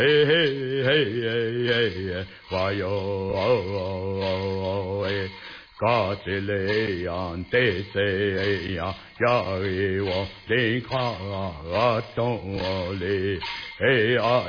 嘿嘿嘿嘿，哇哟哎，嘎子嘞呀，得谁呀？呀我的卡东嘞，哎呀。